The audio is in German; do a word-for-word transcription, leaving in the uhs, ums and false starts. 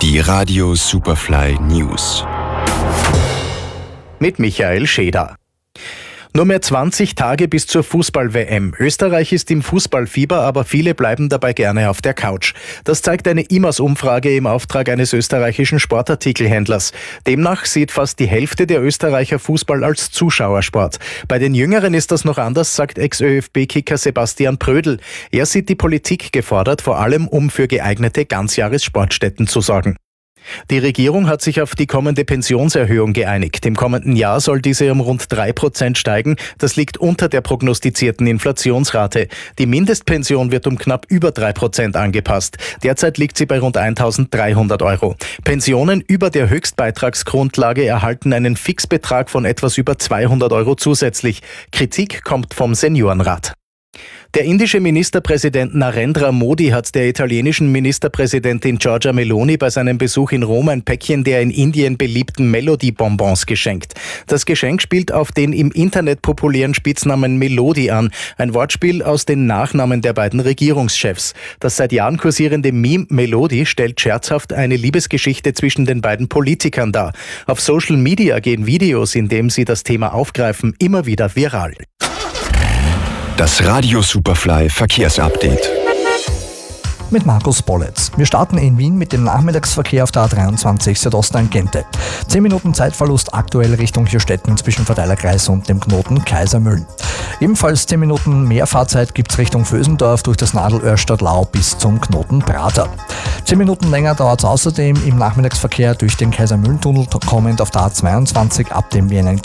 Die Radio Superfly News. Mit Michael Scheder. Nur mehr zwanzig Tage bis zur Fußball-W M. Österreich ist im Fußballfieber, aber viele bleiben dabei gerne auf der Couch. Das zeigt eine I M A S-Umfrage im Auftrag eines österreichischen Sportartikelhändlers. Demnach sieht fast die Hälfte der Österreicher Fußball als Zuschauersport. Bei den Jüngeren ist das noch anders, sagt Ex-ÖFB-Kicker Sebastian Prödl. Er sieht die Politik gefordert, vor allem um für geeignete Ganzjahressportstätten zu sorgen. Die Regierung hat sich auf die kommende Pensionserhöhung geeinigt. Im kommenden Jahr soll diese um rund drei Prozent steigen. Das liegt unter der prognostizierten Inflationsrate. Die Mindestpension wird um knapp über drei Prozent angepasst. Derzeit liegt sie bei rund eintausenddreihundert Euro. Pensionen über der Höchstbeitragsgrundlage erhalten einen Fixbetrag von etwas über zweihundert Euro zusätzlich. Kritik kommt vom Seniorenrat. Der indische Ministerpräsident Narendra Modi hat der italienischen Ministerpräsidentin Giorgia Meloni bei seinem Besuch in Rom ein Päckchen der in Indien beliebten Melody-Bonbons geschenkt. Das Geschenk spielt auf den im Internet populären Spitznamen Melody an, ein Wortspiel aus den Nachnamen der beiden Regierungschefs. Das seit Jahren kursierende Meme Melody stellt scherzhaft eine Liebesgeschichte zwischen den beiden Politikern dar. Auf Social Media gehen Videos, in denen sie das Thema aufgreifen, immer wieder viral. Das Radio Superfly Verkehrsupdate. Mit Markus Bolletz. Wir starten in Wien mit dem Nachmittagsverkehr auf der A dreiundzwanzig Südosttangente. zehn Minuten Zeitverlust aktuell Richtung Hirstetten zwischen Verteilerkreis und dem Knoten Kaisermühlen. Ebenfalls zehn Minuten mehr Fahrzeit gibt es Richtung Vösendorf durch das Nadelöhr Stadtlau bis zum Knoten Prater. zehn Minuten länger dauert es außerdem im Nachmittagsverkehr durch den Kaisermühlentunnel kommend auf der A zweiundzwanzig ab dem Vienna